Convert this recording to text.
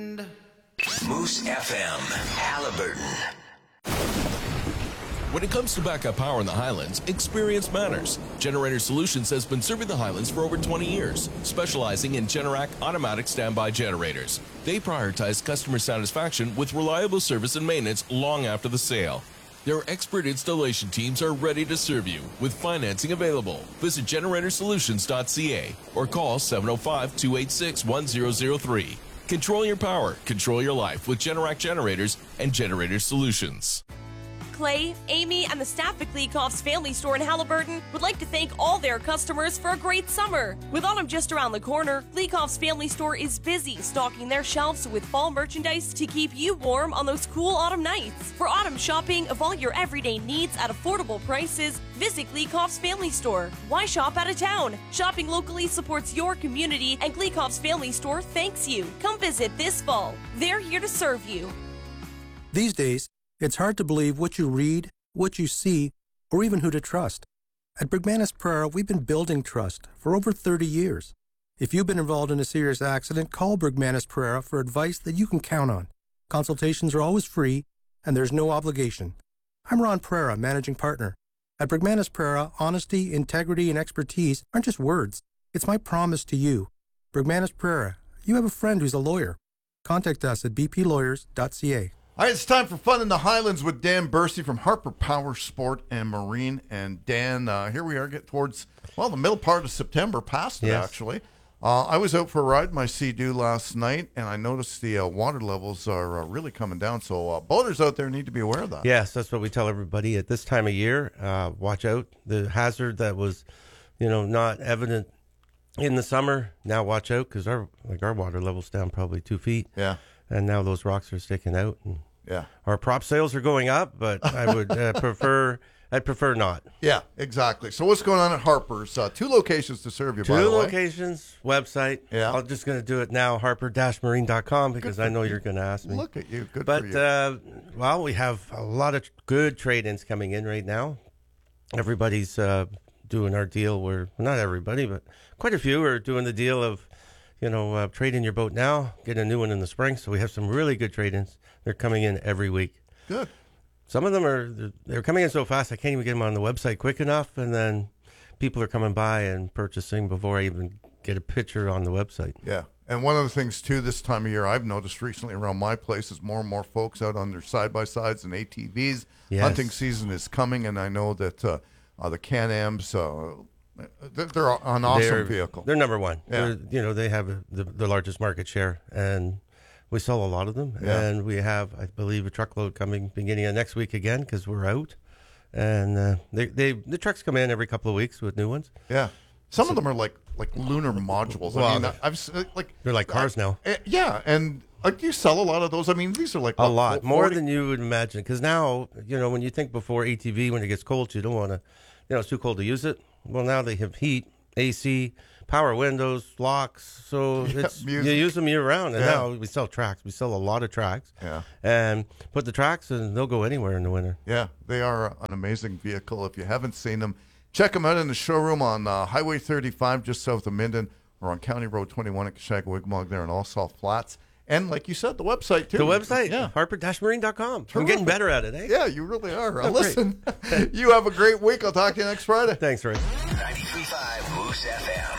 Moose FM, Halliburton. When it comes to backup power in the Highlands, experience matters. Generator Solutions has been serving the Highlands for over 20 years, specializing in Generac automatic standby generators. They prioritize customer satisfaction with reliable service and maintenance long after the sale. Their expert installation teams are ready to serve you with financing available. Visit generatorsolutions.ca or call 705-286-1003. Control your power, control your life with Generac generators and Generator Solutions. Clay, Amy, and the staff at Gleekoff's Family Store in Halliburton would like to thank all their customers for a great summer. With autumn just around the corner, Gleekoff's Family Store is busy stocking their shelves with fall merchandise to keep you warm on those cool autumn nights. For autumn shopping of all your everyday needs at affordable prices, visit Gleekoff's Family Store. Why shop out of town? Shopping locally supports your community, and Gleekoff's Family Store thanks you. Come visit this fall. They're here to serve you. These days, it's hard to believe what you read, what you see, or even who to trust. At Brigmanis Prera, we've been building trust for over 30 years. If you've been involved in a serious accident, call Brigmanis Prera for advice that you can count on. Consultations are always free, and there's no obligation. I'm Ron Prera, managing partner. At Brigmanis Prera, honesty, integrity, and expertise aren't just words. It's my promise to you. Brigmanis Prera, you have a friend who's a lawyer. Contact us at bplawyers.ca. All right, it's time for Fun in the Highlands with Dan Bursey from Harper Power Sport and Marine. And Dan, here we are, get towards, well, the middle part of September, past it, actually. I was out for a ride in my Sea-Doo last night, and I noticed the water levels are really coming down. So boaters out there need to be aware of that. Yes, that's what we tell everybody at this time of year. Watch out. The hazard that was, not evident in the summer, now watch out, because our water level's down probably 2 feet. Yeah. And now those rocks are sticking out. And yeah. Our prop sales are going up, but I would prefer not. Yeah, exactly. So what's going on at Harper's? 2 locations to serve you, by the way. 2 locations, website. Yeah. I'm just going to do it now, harper-marine.com, because I know you're going to ask me. Look at you. Good but, for you. We have a lot of good trade-ins coming in right now. Everybody's doing our deal where, not everybody, but quite a few are doing the deal of, trade in your boat now, get a new one in the spring. So we have some really good trade-ins. They're coming in every week. Good. Some of them they're coming in so fast I can't even get them on the website quick enough, and then people are coming by and purchasing before I even get a picture on the website. Yeah. And one of the things, too, this time of year I've noticed recently around my place is more and more folks out on their side-by-sides and ATVs. Yes. Hunting season is coming, and I know that the Can-Ams... they're an awesome vehicle. They're number one. Yeah. They have the largest market share, and we sell a lot of them. Yeah. And we have, I believe, a truckload coming beginning of next week again because we're out. And the trucks come in every couple of weeks with new ones. Yeah. Some of them are like lunar modules. Well, I mean, they're like cars now. Yeah, and you sell a lot of those. I mean, these are like a lot more than you would imagine. Because now, when you think before ATV, when it gets cold, you don't want to. It's too cold to use it. Well, now they have heat, AC, power windows, locks, so you use them year round. And now we sell tracks. We sell a lot of tracks. Yeah. And put the tracks, and they'll go anywhere in the winter. Yeah, they are an amazing vehicle. If you haven't seen them, check them out in the showroom on Highway 35 just south of Minden, or on County Road 21 at Kashagwigmog there in Allsall Flats. And like you said, the website, too. The website, yeah. harper-marine.com. I'm getting better at it, eh? Yeah, you really are. Listen, you have a great week. I'll talk to you next Friday. Thanks, Ray. 93.5 Moose FM.